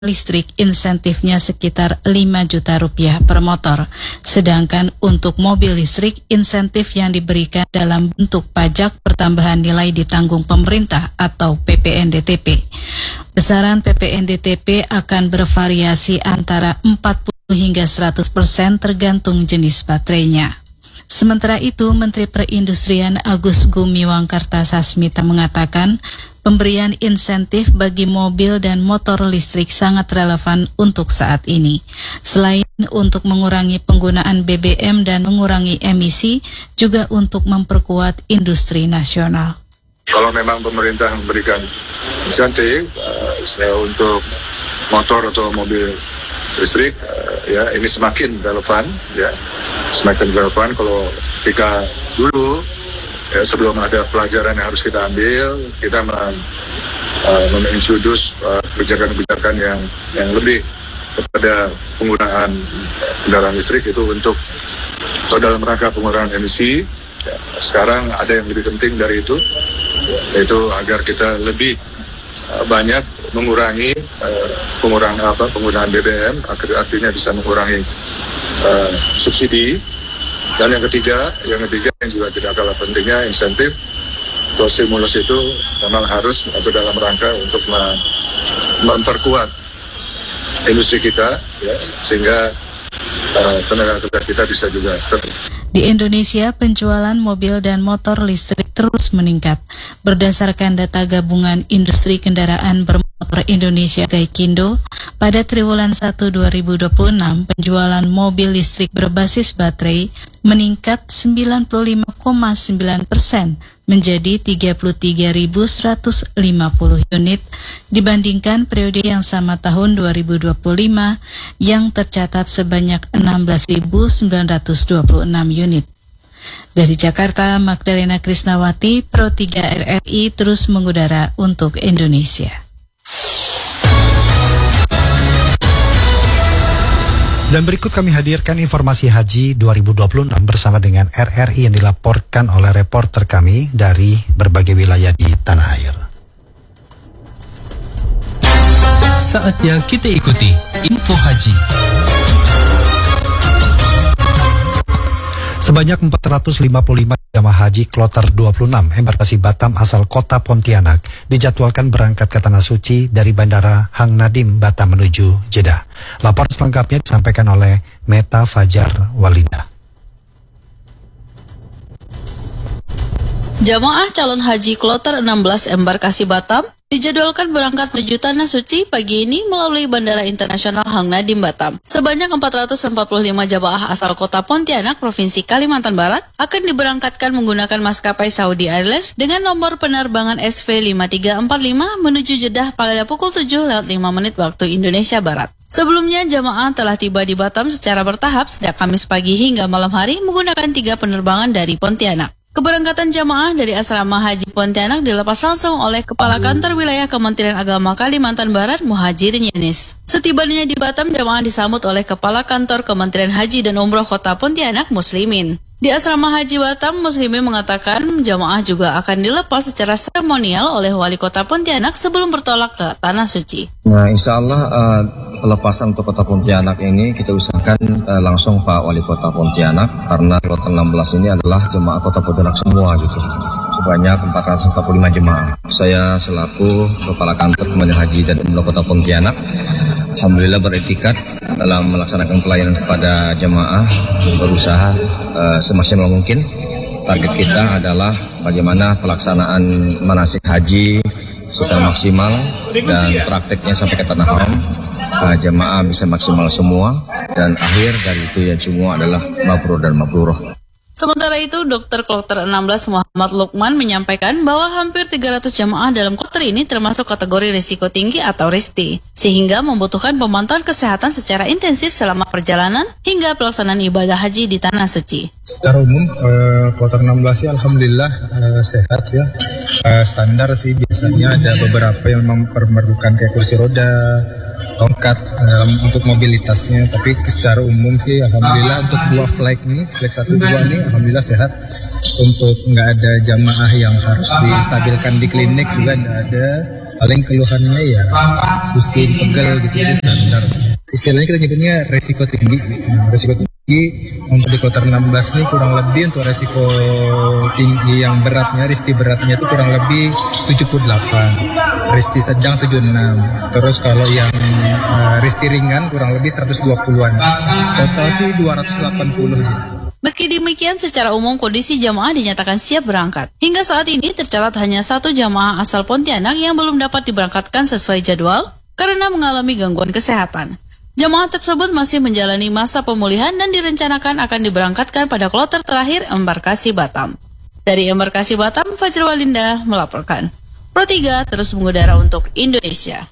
listrik insentifnya sekitar 5 juta rupiah per motor. Sedangkan untuk mobil listrik insentif yang diberikan dalam bentuk pajak pertambahan nilai ditanggung pemerintah atau PPNDTP. Besaran PPNDTP akan bervariasi antara 40 hingga 100% tergantung jenis baterainya. Sementara itu, Menteri Perindustrian Agus Gumiwang Kartasasmita mengatakan pemberian insentif bagi mobil dan motor listrik sangat relevan untuk saat ini. Selain untuk mengurangi penggunaan BBM dan mengurangi emisi, juga untuk memperkuat industri nasional. Kalau memang pemerintah memberikan insentif untuk motor atau mobil listrik, ya ini semakin relevan, ya. Semakin relevan kalau ketika dulu ya, sebelum ada pelajaran yang harus kita ambil, kita mengintroduce kebijakan-kebijakan yang lebih kepada penggunaan kendaraan listrik itu untuk atau dalam rangka pengurangan emisi. Ya, sekarang ada yang lebih penting dari itu, yaitu agar kita lebih banyak mengurangi penggunaan BBM, artinya bisa mengurangi subsidi. Dan yang ketiga yang juga tidak kalah pentingnya, insentif atau stimulus itu memang harus atau dalam rangka untuk memperkuat industri kita, ya, sehingga tenaga kerja kita bisa juga Di Indonesia, penjualan mobil dan motor listrik terus meningkat. Berdasarkan data Gabungan Industri Kendaraan Bermotor Indonesia Gaikindo, pada triwulan 1 2026, penjualan mobil listrik berbasis baterai meningkat 95,9% menjadi 33.150 unit dibandingkan periode yang sama tahun 2025 yang tercatat sebanyak 16.926 unit. Dari Jakarta, Magdalena Krisnawati, Pro 3 RRI terus mengudara untuk Indonesia. Dan berikut kami hadirkan informasi haji 2026 bersama dengan RRI yang dilaporkan oleh reporter kami dari berbagai wilayah di tanah air. Saatnya kita ikuti info haji. Sebanyak 455 jamaah haji kloter 26 embarkasi Batam asal kota Pontianak dijadwalkan berangkat ke Tanah Suci dari Bandara Hang Nadim Batam menuju Jeddah. Laporan selengkapnya disampaikan oleh Meta Fajar Walina. Jamaah calon haji kloter 16 embarkasi Batam dijadwalkan berangkat menuju Tanah Suci pagi ini melalui Bandara Internasional Hang Nadim Batam. Sebanyak 445 jamaah asal kota Pontianak, Provinsi Kalimantan Barat akan diberangkatkan menggunakan maskapai Saudi Airlines dengan nomor penerbangan SV5345 menuju Jeddah pada pukul 7:05 waktu Indonesia Barat. Sebelumnya, jamaah telah tiba di Batam secara bertahap sejak Kamis pagi hingga malam hari menggunakan 3 penerbangan dari Pontianak. Keberangkatan jamaah dari Asrama Haji Pontianak dilepas langsung oleh Kepala Kantor Wilayah Kementerian Agama Kalimantan Barat, Muhajirin Yanis. Setibanya di Batam, jamaah disambut oleh Kepala Kantor Kementerian Haji dan Umroh Kota Pontianak, Muslimin. Di Asrama Haji Batam, Muslimin mengatakan jamaah juga akan dilepas secara seremonial oleh Wali Kota Pontianak sebelum bertolak ke Tanah Suci. Nah, insya Allah pelepasan untuk Kota Pontianak ini kita usahakan langsung Pak Wali Kota Pontianak, karena kloter 16 ini adalah jemaah Kota Pontianak semua gitu. Sebanyak 445 jemaah. Saya selaku Kepala Kantor Kementerian Haji dan Umroh Kota Pontianak, alhamdulillah beretikat dalam melaksanakan pelayanan kepada jemaah dan berusaha semaksimal mungkin. Target kita adalah bagaimana pelaksanaan manasik haji secara maksimal dan prakteknya sampai ke Tanah Haram. Jemaah bisa maksimal semua dan akhir dari itu ya semua adalah mabrur dan mabruroh. Sementara itu, Dr. Kloter 16 Muhammad Lukman menyampaikan bahwa hampir 300 jamaah dalam kloter ini termasuk kategori risiko tinggi atau RISTI, sehingga membutuhkan pemantauan kesehatan secara intensif selama perjalanan hingga pelaksanaan ibadah haji di Tanah Suci. Secara umum, kloter 16 ya alhamdulillah sehat ya. Standar sih biasanya ada beberapa yang memerlukan kayak kursi roda, tongkat untuk mobilitasnya, tapi secara umum sih alhamdulillah untuk dua flight 1-2 ini alhamdulillah sehat. Untuk nggak ada jamaah yang harus distabilkan di klinik juga nggak ada. Paling keluhannya ya pusing, pegel gitu, jadi standar. Istilahnya kita nyebutnya resiko tinggi. Resiko tinggi untuk di kloter 16 ini kurang lebih untuk resiko tinggi yang beratnya, risti beratnya itu kurang lebih 78, risti sedang 76. Terus kalau yang risti ringan kurang lebih 120-an. Total sih 280 gitu. Meski demikian, secara umum kondisi jamaah dinyatakan siap berangkat. Hingga saat ini tercatat hanya 1 jamaah asal Pontianak yang belum dapat diberangkatkan sesuai jadwal karena mengalami gangguan kesehatan. Jamaah tersebut masih menjalani masa pemulihan dan direncanakan akan diberangkatkan pada kloter terakhir embarkasi Batam. Dari embarkasi Batam, Fajr Walinda melaporkan. Pro 3 terus mengudara untuk Indonesia.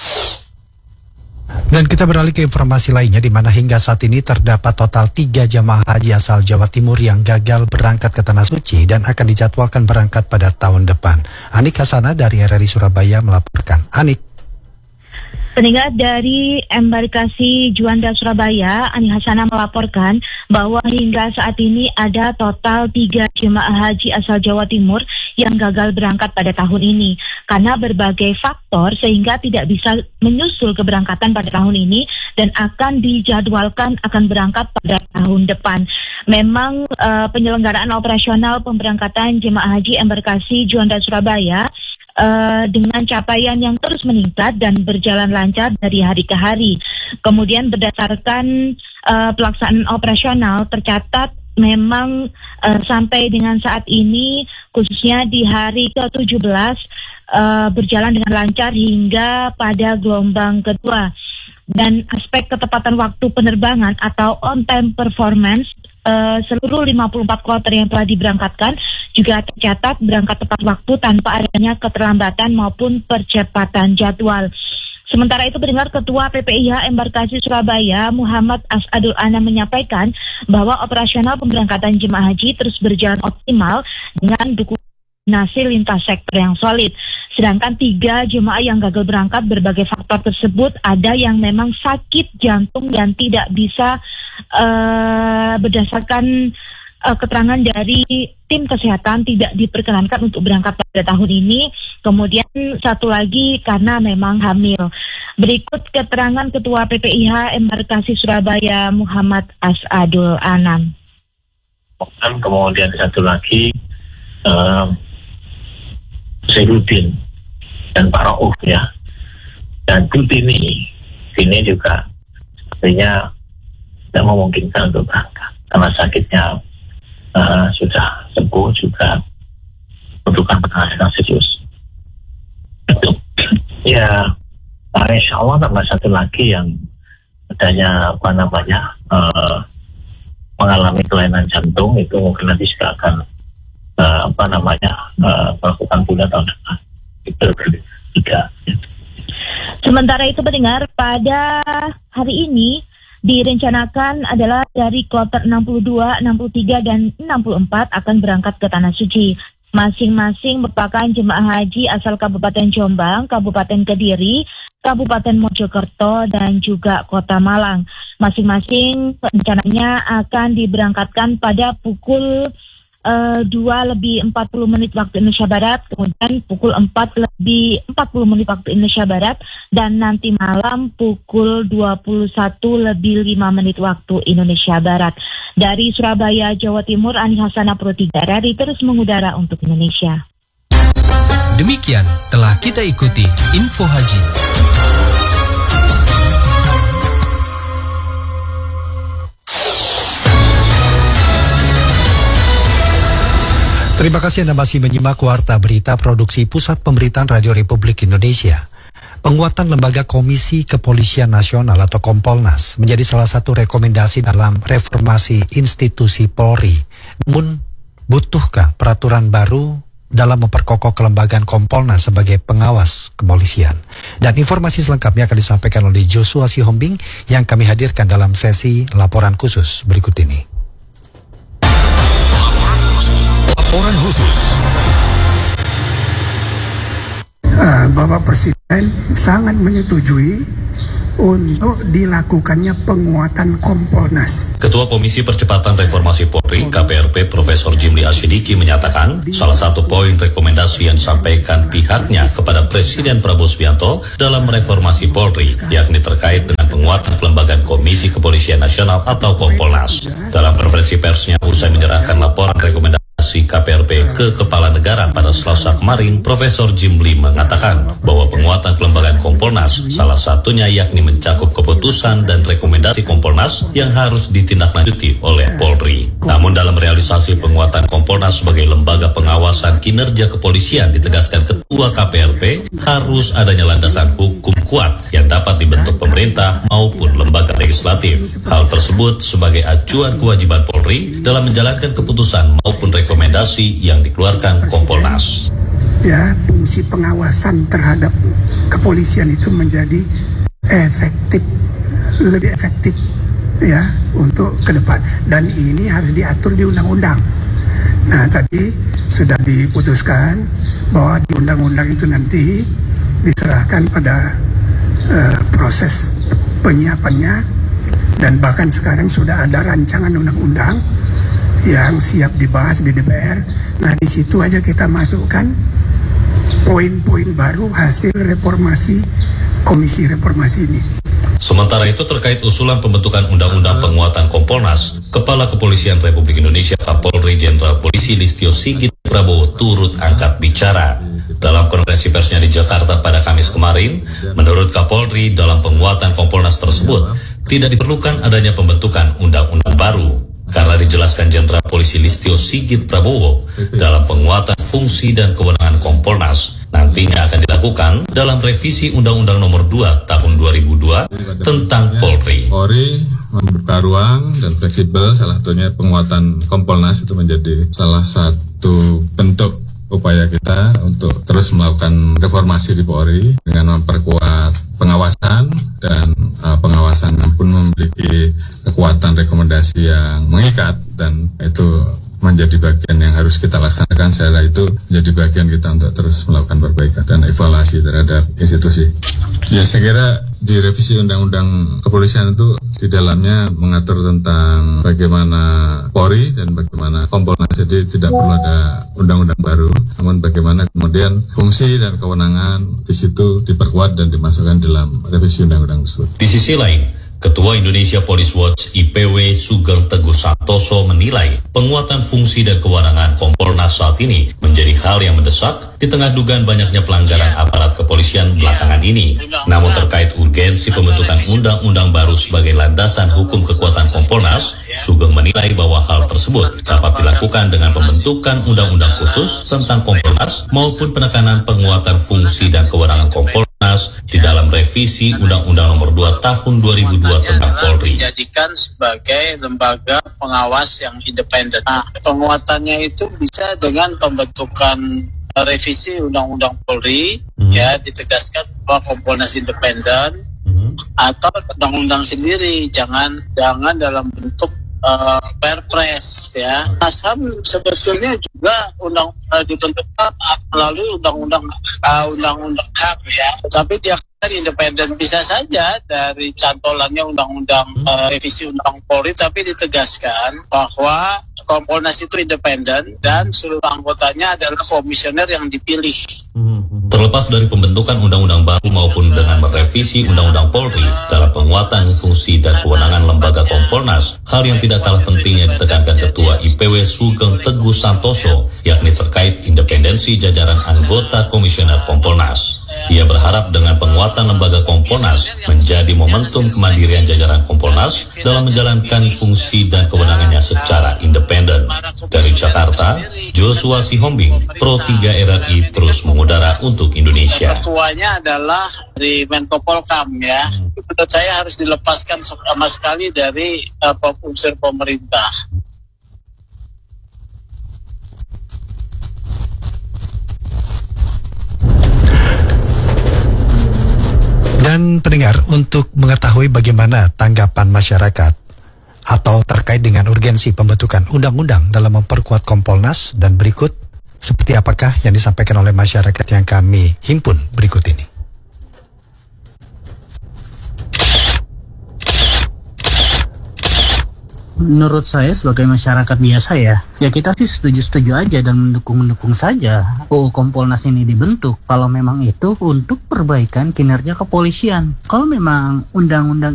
Dan kita beralih ke informasi lainnya, di mana hingga saat ini terdapat total 3 jamaah haji asal Jawa Timur yang gagal berangkat ke Tanah Suci dan akan dijadwalkan berangkat pada tahun depan. Anik Hasana dari RRI Surabaya melaporkan. Anik. Pendengar dari embarkasi Juanda Surabaya, Ani Hasana melaporkan bahwa hingga saat ini ada total 3 jemaah haji asal Jawa Timur yang gagal berangkat pada tahun ini karena berbagai faktor sehingga tidak bisa menyusul keberangkatan pada tahun ini dan akan dijadwalkan akan berangkat pada tahun depan. Memang penyelenggaraan operasional pemberangkatan jemaah haji embarkasi Juanda Surabaya dengan capaian yang terus meningkat dan berjalan lancar dari hari ke hari. Kemudian berdasarkan pelaksanaan operasional tercatat memang sampai dengan saat ini khususnya di hari ke-17 berjalan dengan lancar hingga pada gelombang kedua. Dan aspek ketepatan waktu penerbangan atau on-time performance seluruh 54 kloter yang telah diberangkatkan juga tercatat berangkat tepat waktu tanpa adanya keterlambatan maupun percepatan jadwal. Sementara itu, pendengar, Ketua PPIH Embarkasi Surabaya Muhammad Asadul Anam menyampaikan bahwa operasional pemberangkatan jemaah haji terus berjalan optimal dengan dukungan koordinasi lintas sektor yang solid. Sedangkan 3 jemaah yang gagal berangkat berbagai faktor tersebut ada yang memang sakit jantung dan tidak bisa berdasarkan keterangan dari tim kesehatan tidak diperkenankan untuk berangkat pada tahun ini. Kemudian satu lagi karena memang hamil. Berikut keterangan Ketua PPIH Embarkasi Surabaya Muhammad Asadul Anam. Kemudian satu lagi Zainuddin dan Pak Rauf ya, dan Butini juga artinya tidak memungkinkan untuk berangkat karena sakitnya sudah sembuh, juga membutuhkan penanganan serius. Ya, insya Allah tambah satu lagi yang adanya mengalami kelainan jantung, itu mungkin nanti juga akan melakukan bulan tahun depan. Itu 3. Sementara itu, pendengar, pada hari ini direncanakan adalah dari kloter 62, 63, dan 64 akan berangkat ke Tanah Suci. Masing-masing merupakan jemaah haji asal Kabupaten Jombang, Kabupaten Kediri, Kabupaten Mojokerto, dan juga Kota Malang. Masing-masing rencananya akan diberangkatkan pada pukul 2:40 waktu Indonesia Barat, kemudian pukul 4:40 waktu Indonesia Barat, dan nanti malam pukul 21:05 waktu Indonesia Barat. Dari Surabaya, Jawa Timur, Ani Hasana, Pro 3 RRI terus mengudara untuk Indonesia. Demikian telah kita ikuti Info Haji. Terima kasih Anda masih menyimak Warta Berita Produksi Pusat Pemberitaan Radio Republik Indonesia. Penguatan Lembaga Komisi Kepolisian Nasional atau Kompolnas menjadi salah satu rekomendasi dalam reformasi institusi Polri. Namun, butuhkah peraturan baru dalam memperkokoh kelembagaan Kompolnas sebagai pengawas kepolisian? Dan informasi selengkapnya akan disampaikan oleh Joshua Sihombing yang kami hadirkan dalam sesi laporan khusus berikut ini. Laporan khusus. Bapak Presiden sangat menyetujui untuk dilakukannya penguatan Kompolnas. Ketua Komisi Percepatan Reformasi Polri KPRP Profesor Jimli Asyidiki menyatakan salah satu poin rekomendasi yang disampaikan pihaknya kepada Presiden Prabowo Subianto dalam reformasi Polri yakni terkait dengan penguatan kelembagaan Komisi Kepolisian Nasional atau Kompolnas. Dalam konferensi persnya usai menyerahkan laporan rekomendasi KPRP ke Kepala Negara pada Selasa kemarin, Profesor Jimli mengatakan bahwa penguatan kelembagaan Kompolnas salah satunya yakni mencakup keputusan dan rekomendasi Kompolnas yang harus ditindaklanjuti oleh Polri. Namun dalam realisasi penguatan Kompolnas sebagai lembaga pengawasan kinerja kepolisian, ditegaskan Ketua KPRP harus adanya landasan hukum kuat yang dapat dibentuk pemerintah maupun lembaga legislatif. Hal tersebut sebagai acuan kewajiban Polri dalam menjalankan keputusan maupun rekomendasi yang dikeluarkan Kompolnas. Ya, fungsi pengawasan terhadap kepolisian itu menjadi lebih efektif ya untuk ke depan, dan ini harus diatur di undang-undang. Nah, tadi sudah diputuskan bahwa di undang-undang itu nanti diserahkan pada proses penyiapannya, dan bahkan sekarang sudah ada rancangan undang-undang yang siap dibahas di DPR. Nah, di situ aja kita masukkan poin-poin baru hasil reformasi Komisi Reformasi ini. Sementara itu terkait usulan pembentukan Undang-Undang Penguatan Kompolnas, Kepala Kepolisian Republik Indonesia Kapolri Jenderal Polisi Listio Sigit Prabowo turut angkat bicara. Dalam konferensi persnya di Jakarta pada Kamis kemarin, menurut Kapolri dalam penguatan Kompolnas tersebut tidak diperlukan adanya pembentukan undang-undang baru. Karena dijelaskan Jenderal Polisi Listio Sigit Prabowo dalam penguatan fungsi dan kewenangan Kompolnas nantinya akan dilakukan dalam revisi Undang-Undang Nomor 2 Tahun 2002 tentang Polri. Polri membuka ruang dan fleksibel, salah satunya penguatan Kompolnas itu menjadi salah satu bentuk upaya kita untuk terus melakukan reformasi di Polri dengan memperkuat pengawasan, dan pengawasan pun memiliki kekuatan rekomendasi yang mengikat, dan itu menjadi bagian yang harus kita laksanakan. Secara itu menjadi bagian kita untuk terus melakukan perbaikan dan evaluasi terhadap institusi. Ya, saya kira di revisi Undang-Undang Kepolisian itu di dalamnya mengatur tentang bagaimana Polri dan bagaimana Kompolnas. Jadi tidak perlu ada undang-undang baru, namun bagaimana kemudian fungsi dan kewenangan di situ diperkuat dan dimasukkan dalam revisi undang-undang tersebut. Di sisi lain, Ketua Indonesia Police Watch IPW Sugeng Teguh Santoso menilai penguatan fungsi dan kewenangan Kompolnas saat ini menjadi hal yang mendesak di tengah dugaan banyaknya pelanggaran aparat kepolisian belakangan ini. Namun terkait urgensi pembentukan undang-undang baru sebagai landasan hukum kekuatan Kompolnas, Sugeng menilai bahwa hal tersebut dapat dilakukan dengan pembentukan undang-undang khusus tentang Kompolnas maupun penekanan penguatan fungsi dan kewenangan Kompolnas di dalam revisi Undang-Undang Nomor 2 Tahun 2002 tentang Polri. Dijadikan sebagai lembaga pengawas yang independen. Nah, penguatannya itu bisa dengan pembentukan revisi Undang-Undang Polri, ya, ditegaskan bahwa Kompolnas independen, atau undang-undang sendiri, jangan dalam bentuk Perpres, ya. Asam sebetulnya juga dibentukkan melalui undang-undang HAM, ya. Tapi dia kan independen, bisa saja dari cantolannya undang-undang revisi undang Polri, tapi ditegaskan bahwa Kompolnas itu independen dan seluruh anggotanya adalah komisioner yang dipilih. Terlepas dari pembentukan undang-undang baru maupun dengan merevisi Undang-Undang Polri dalam penguatan fungsi dan kewenangan lembaga Kompolnas, hal yang tidak kalah pentingnya ditekankan Ketua IPW Sugeng Teguh Santoso, yakni terkait independensi jajaran anggota komisioner Kompolnas. Ia berharap dengan penguatan lembaga Kompolnas menjadi momentum kemandirian jajaran Kompolnas dalam menjalankan fungsi dan kewenangannya secara independen. Dari Jakarta, Joshua Sihombing, Pro 3 RRI terus mengudara untuk Indonesia. Ketuanya adalah di Menko Polkam, ya. Menurut saya harus dilepaskan sama sekali dari unsur pemerintah. Dan pendengar, untuk mengetahui bagaimana tanggapan masyarakat atau terkait dengan urgensi pembentukan undang-undang dalam memperkuat Kompolnas, dan berikut seperti apakah yang disampaikan oleh masyarakat yang kami himpun berikut ini. Menurut saya sebagai masyarakat biasa ya kita sih setuju-setuju aja dan mendukung saja UU Kompolnas ini dibentuk kalau memang itu untuk perbaikan kinerja kepolisian. Kalau memang undang-undang